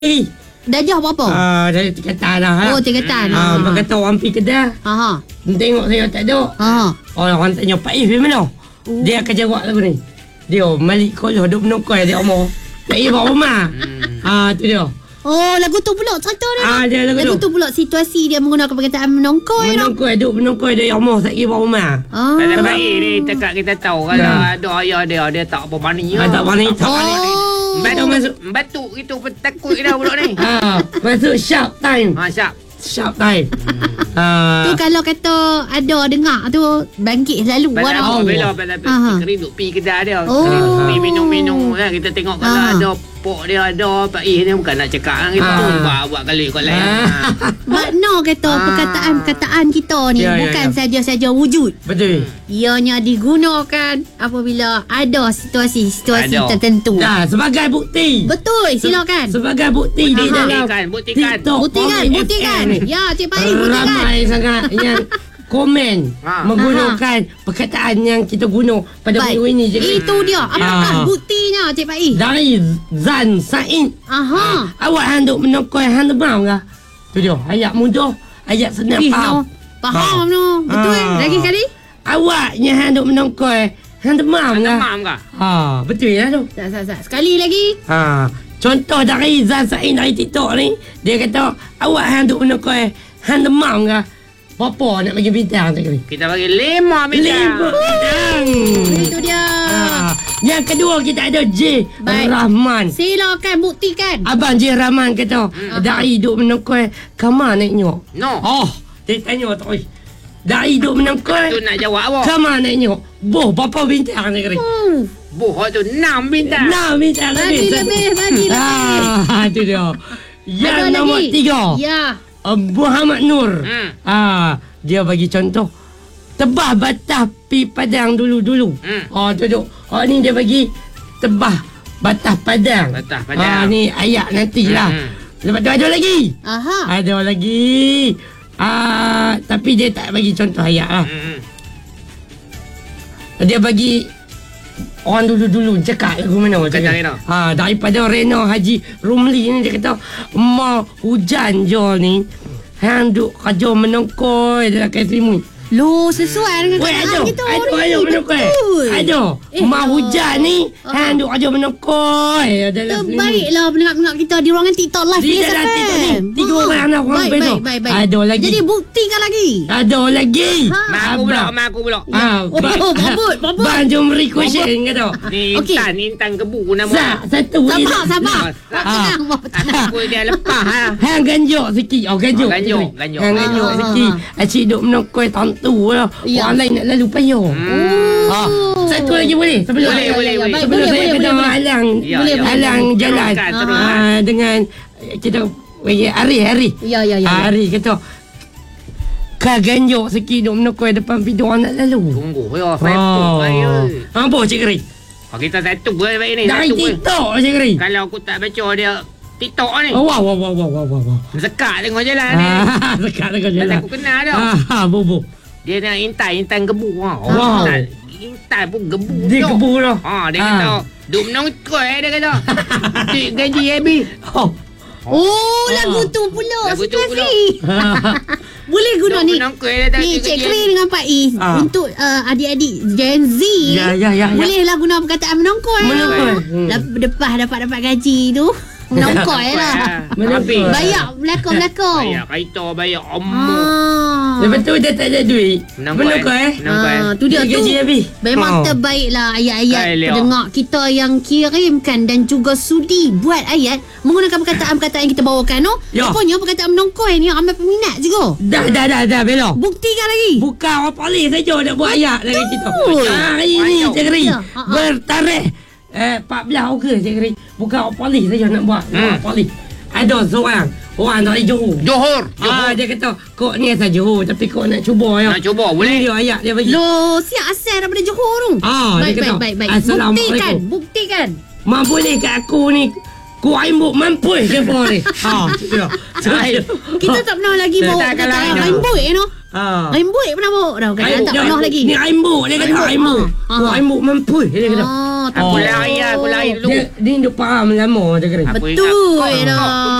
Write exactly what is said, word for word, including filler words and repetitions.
Eh, dah jauh berapa? Ah, dari tingkatan dah. Oh, tingkatan. Ah, ha. Berkata orang pergi kedai. Aha. Tengok saya tak ada. Ha. Orang tanya Pak If mana? Oh. Dia akan jawab lagu ni. Dia Malik Koloh duk menongkoi dia omong. Pak If bawa rumah. Ah, tu dia. Oh, lagu tu pula cerita dia. Ah, dia lagu, lagu tu. tu pula situasi dia menggunakan perkataan menongkoi. Menongkoi duk menongkoi dia omong tak kira bawa rumah. Ah. Dalam baik ni tekak kita tahu kalau ada ayah dia dia tak apa mani. Ah, tak mani, tak mani. Batu masuk. masuk. Batu itu pun takut dah pula ni. Ah, masuk sharp time. Ha siap. Sharp time. Ah. Tu kalau kata ada dengar tu bangkit selalu Pasal orang. apa bila pasal Aha. kering duk pi kedai dia. Oh. Kering duk pi minum-minum kan kita tengok kalau Aha. ada pok dia ada Pak Eh ni bukan nak cakap kan kita Ah. buat buat kali kot lain. Ah. Makna kata Ah. perkataan-perkataan kita ni Ya, ya, bukan ya. saja-saja wujud. Betul. Ianya digunakan apabila ada situasi-situasi Ada. tertentu. Dah, sebagai bukti. Betul, silakan. Sebagai bukti di dalam Buktikan, buktikan. TikTok Buktikan, Omni buktikan. F M ni. Ya, Cik Fahim, buktikan. Ramai sangat yang komen Ha. menggunakan perkataan yang kita guna pada Baik. minggu ini je. Itu dia. Apakah Ah. buktinya, Cik Fahim? Dari Zan Said. Aha. Awak handuk menokoi hang demam ke? Tu dia, ayat mudah, ayat senang Ih, faham. no. Faham no. Betul. Ah. Lagi sekali? Awaknya handuk menokoi hang demam ke? Demam ke? Ha, betul ya tu. Tak, tak, tak. Sekali lagi. Ha, contoh dari Zan Said dari TikTok ni, dia kata awak handuk menokoi hang demam ke? Berapa nak bagi bintang tak kali? Kita bagi lima bintang. Lima bintang. Itu dia. Ha. Yang kedua kita ada J Baik. Rahman. Silakan buktikan. Abang J Rahman kata Hmm. dari duk menongkoi kamar naiknya. No. Oh, dia tanya tak oi. Dari duk menongkoi Tu nak jawab apa? kamar naiknya. Boh berapa bintang tak kali? Hmm. Buh tu enam bintang. Enam bintang Bagi lebih, bagi lebih. Ah, tu dia. Yang Ada nombor lagi? tiga. Ya. Uh, Muhammad Nur. Hmm. Ah, dia bagi contoh. Tebah batah pi padang dulu-dulu. Hmm. Oh, duduk. Oh, ni dia bagi tebah batah padang. Batah Ah, padang. ni ayat nantilah. Hmm. Lepas tu ada lagi. Aha. Ada lagi. Ah, tapi dia tak bagi contoh ayat lah. Hmm. Dia bagi orang dulu-dulu cakap lagu mana Kata cakap. Reno. Ha, daripada Reno Haji Rumli ni dia kata mau hujan je ni hang duk kerja menongkoi dalam kasrimu. Lo, sesuai dengan Weh, keadaan ada. kita Ada, ni. ada menongkoi. Betul. Ada. Eh, Mau Allah. hujan ni Ah. hang duk kerja menongkoi dalam Terbaiklah pendengar-pendengar kita di ruangan TikTok live Di P S dalam F M. TikTok ni, tiga Ha. orang dah orang Baik, besok. baik, baik, baik. Ada lagi. Jadi buktikan lagi. Ada lagi. Ha. Mak aku pula, mak aku pula. Ah, Oh, babut, babut. Bang jom beri question kata. Ni Okey. Intan, Intan Kebu nama. Sa, satu Sabar, lagi. sabar. Ah. Tenang, bawa tenang. Aku dia lepas ha. Hang ganjok sikit. Oh, ganjok. Oh, ganjok, ganjok. Hang ganjok Ah, sikit. ah, Acik duk menokoi tentu lah. Ya. Orang lain nak lalu payah. Hmm. Ah, satu lagi boleh? Sebelum Boleh, saya- boleh, boleh. Baik, Sebelum boleh, saya boleh, kena boleh, boleh. halang Ya, Boleh, ya. halang jalan. Teruskan, teruskan. Ah, dengan kita bagi Ari, Ari. Ya, ya, ya. Ah, Ari kata Kau ganjok sikit duk menokoi depan pintu orang nak lalu. Tunggu ya, satu saya. Ah, apa Cik Keri? Oh, kita satu ke baik ni, Dari satu ke. TikTok Cik Keri. Kalau aku tak baca dia TikTok ni. Oh, wow, wow, wow, wow, wow, wow. Sekat tengok jalan ni. Ah, dekat dekat Pasal jalan. aku kenal dah. Ah, bobo. Dia nak Intan, Intan Gebu ha. Oh, Wow. Intan. Intan pun gebu. Dia tu. kebu dah. Ha, dia Ah. kata, duk menongkoi dia kata. Cik gaji habis. Oh. Oh, lagu tu pula. Lagu tu pula. Situasi. Boleh guna Duk ni. menongkoi dia tak Ni cik Cik gaji Kri habis. dengan Pak Is Ah. untuk uh, adik-adik Gen Z. Ya, ya, ya, ya. Bolehlah guna perkataan menongkoi. Menongkoi. Hmm. Lep- Lepas dapat-dapat gaji tu. Menongkoi lah. Menongkoi. Bayar belakang-belakang. Bayar kereta, bayar omong. Ah. Lepas tu dia tak ada duit. Menongkoi. Menongkoi eh. Menongkoi. Ah, tu dia Dia tu. gaji habis. Memang Oh. terbaiklah ayat-ayat Baik, Leo. pendengar kita yang kirimkan dan juga sudi buat ayat menggunakan perkataan-perkataan yang kita bawakan. No? Ya. Rupanya perkataan menongkoi ni ramai peminat juga. Dah, dah, dah, dah, Bella. Buktikan lagi. Bukan orang polis saja nak buat ayat dari kita. Hari ni Banyak. Cik Keri Ya, ha, ha. bertarikh eh, empat belas Ogos Cik Keri. Bukan orang polis saja nak buat. Hmm. Orang polis. Ada seorang orang dari Johor. Johor. Ah, dia kata kau ni asal Johor tapi kau nak cuba ya. Nak cuba, boleh? Dia ayat dia bagi. Lo, siap asal daripada Johor tu. Ah, baik, dia kata, baik, baik, baik. Assalamualaikum. Buktikan, buktikan. Mampu ni kat aku ni ku aimbuk mampus ke apa ni. Ha, tu dia. Kita tak pernah lagi bawa Tak, kalau perkataan ada. rainbow, you know. Ha. Rembut pernah bawa dah. Kan tak pernah lagi. Ni rembut dia kata rembut. Ha. Oh, rembut mampus dia kata. Oh, Aku Oh. lari lah, aku lari dulu. Dia dia duk faham lama dia kata. Aku ingat betul kau- dah.